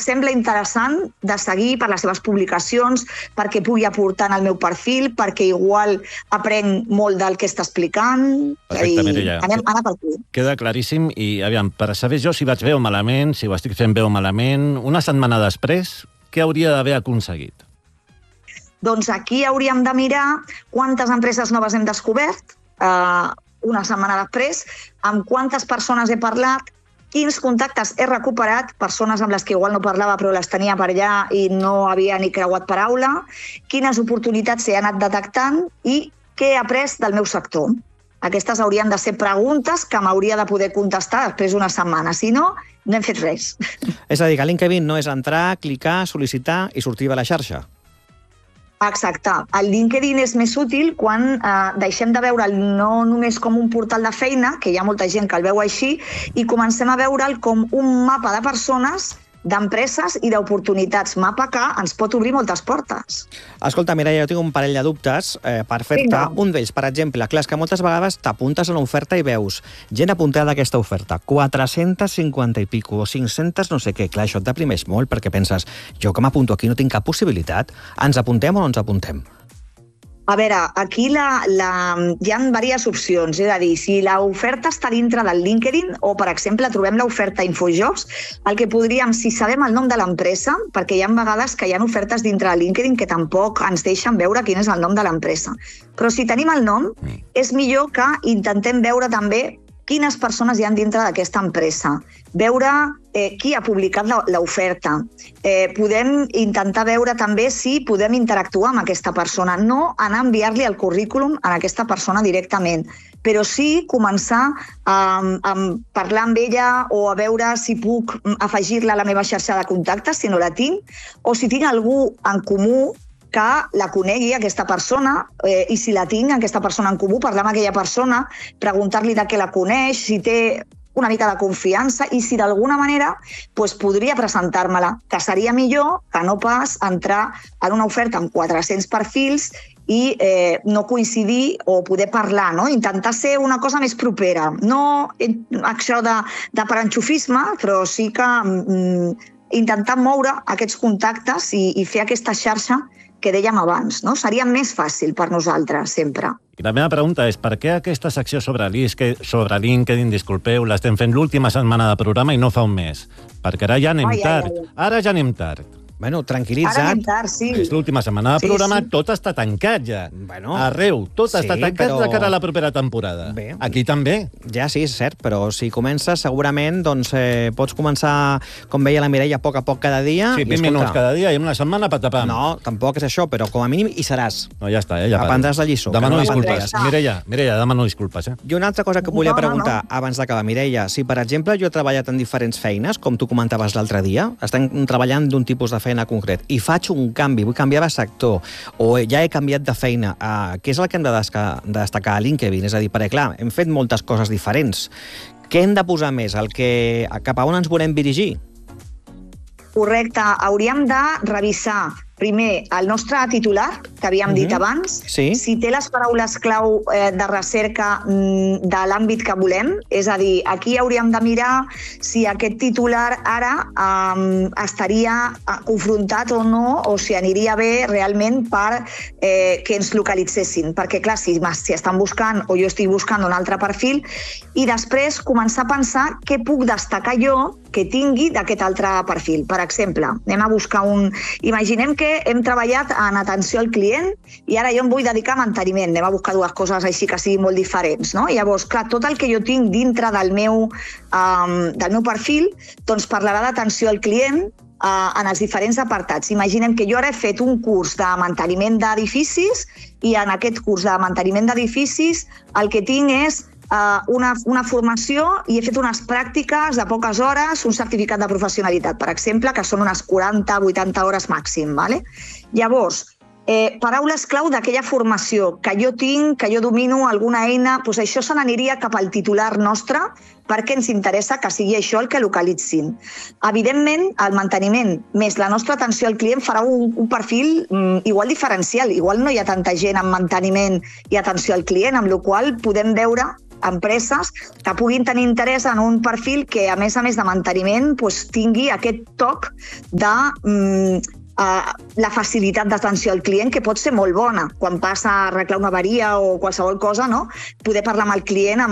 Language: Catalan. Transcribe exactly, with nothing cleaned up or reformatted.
sembla interessant de seguir per les seves publicacions, perquè pugui aportar en el meu perfil, perquè igual aprenc molt del que està explicant. Perfecte, Mireia. Anem, anem per aquí. Queda claríssim i, aviam, per saber jo si vaig bé o malament, si ho estic fent bé o malament, una setmana després, què hauria d'haver aconseguit? Doncs aquí hauríem de mirar quantes empreses noves hem descobert, eh, una setmana després, amb quantes persones he parlat, quins contactes he recuperat, persones amb les que igual no parlava però les tenia per allà i no havia ni creuat paraula, quines oportunitats he anat detectant i què he après del meu sector. Aquestes haurien de ser preguntes que m'hauria de poder contestar després d'una setmana. Si no, no hem fet res. És a dir, que LinkedIn no és entrar, clicar, sol·licitar i sortir de la xarxa. Exacte. El LinkedIn és més útil quan eh, deixem de veure'l no només com un portal de feina, que hi ha molta gent que el veu així, i comencem a veure'l com un mapa de persones, d'empreses i d'oportunitats. Mapa que ens pot obrir moltes portes. Escolta, Mireia, jo tinc un parell de dubtes eh, per fer-te. Un d'ells, per exemple, clar, és que moltes vegades t'apuntes a una oferta i veus gent apuntada a aquesta oferta, quatre-cents cinquanta i pico, o cinc-cents no sé què. Clar, això et deprimeix molt, perquè penses, jo que m'apunto aquí no tinc cap possibilitat. Ens apuntem o no ens apuntem? A veure, aquí la, la, hi ha diverses opcions, és a dir, si l'oferta està dintre del LinkedIn o, per exemple, trobem l'oferta InfoJobs, el que podríem, si sabem el nom de l'empresa, perquè hi ha vegades que hi ha ofertes dintre del LinkedIn que tampoc ens deixen veure quin és el nom de l'empresa. Però si tenim el nom, és millor que intentem veure també quines persones hi ha dintre d'aquesta empresa, veure eh, qui ha publicat l'oferta. Eh, podem intentar veure també si podem interactuar amb aquesta persona, no anar a enviar-li el currículum a aquesta persona directament, però sí començar a, a parlar amb ella o a veure si puc afegir-la a la meva xarxa de contactes, si no la tinc, o si tinc algú en comú que la conegui, aquesta persona, eh, i si la tinc, aquesta persona en comú, parlar amb aquella persona, preguntar-li de què la coneix, si té una mica de confiança i si d'alguna manera pues, podria presentar-me-la, que seria millor que no pas entrar en una oferta amb quatre-cents perfils i eh, no coincidir o poder parlar, no? Intentar ser una cosa més propera. No això de, de paranxofisme, però sí que mm, intentar moure aquests contactes i, i fer aquesta xarxa que dèiem abans, no? Seria més fàcil per nosaltres, sempre. I la meva pregunta és, per què aquesta secció sobre LinkedIn, disculpeu, l'estem fent l'última setmana de programa i no fa un mes? Perquè ara ja anem ai, tard. Ai, ai. Ara ja anem tard. Bueno, tranquil·litza't. Ara anem tard, sí. És l'última setmana de programa, sí, sí. Tot està tancat ja. Bueno, arreu, tot sí, està tancat però... de cara a la propera temporada. Bé. Aquí també. Ja, sí, és cert, però si comences, segurament, doncs, eh, pots començar, com veia la Mireia, a poc a poc cada dia. Sí, vint minuts cada dia i una setmana patapam. No, tampoc és això, però com a mínim hi seràs. No, ja està, eh, ja aprendràs la lliçó. Demano no disculpes. Mireia, Mireia, demano disculpes. Eh? I una altra cosa que volia preguntar, no, no. abans d'acabar, Mireia, si, per exemple, jo he treballat en diferents feines, com tu comentaves l'altre dia, estem treballant d'un tipus de feina concret, i faig un canvi, vull canviar de sector, o ja he canviat de feina, eh, què és el que hem de destacar a LinkedIn? És a dir, perquè, clar, hem fet moltes coses diferents. Què hem de posar més? El que, cap a on ens volem dirigir? Correcte. Hauríem de revisar primer el nostre titular, que havíem dit abans, sí. si té les paraules clau eh, de recerca mm, de l'àmbit que volem, és a dir, aquí hauríem de mirar si aquest titular ara eh, estaria confrontat o no, o si aniria bé realment per eh, que ens localitzessin, perquè clar, si, si estan buscant o jo estic buscant un altre perfil, i després començar a pensar què puc destacar jo que tingui d'aquest altre perfil. Per exemple, anem a buscar un... Imaginem que hem treballat en atenció al client i ara jo em vull dedicar a manteniment. Anem a buscar dues coses així que siguin molt diferents, no? Llavors, clar, tot el que jo tinc dintre del meu, um, del meu perfil doncs parlarà d'atenció al client uh, en els diferents apartats. Imaginem que jo ara he fet un curs de manteniment d'edificis i en aquest curs de manteniment d'edificis el que tinc és Uh, una, una formació i he fet unes pràctiques de poques hores, un certificat de professionalitat, per exemple, que són unes quaranta a vuitanta hores màxim. Vale? Llavors, eh, paraules clau d'aquella formació que jo tinc, que jo domino alguna eina, doncs això se n'aniria cap al titular nostre perquè ens interessa que sigui això el que localitzin. Evidentment, el manteniment més la nostra atenció al client farà un, un perfil mm, igual diferencial. Igual no hi ha tanta gent en manteniment i atenció al client, amb la qual cosa podem veure empreses que puguin tenir interès en un perfil que, a més a més de manteniment, doncs, tingui aquest toc de mm, uh, la facilitat d'atenció al client, que pot ser molt bona. Quan passa a arreglar una avaria o qualsevol cosa, no? Poder parlar amb el client amb